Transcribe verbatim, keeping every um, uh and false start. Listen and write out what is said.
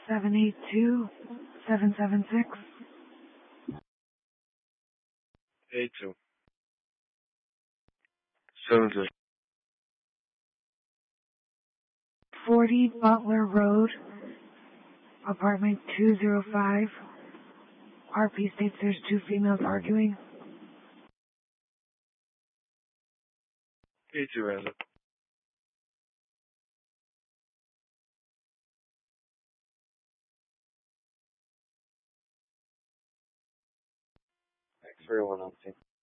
seven eight two, seven seven six. Eight two. Seven six. forty Butler Road, apartment two oh five. R P states there's two females arguing. Eight two has it. X three one on scene.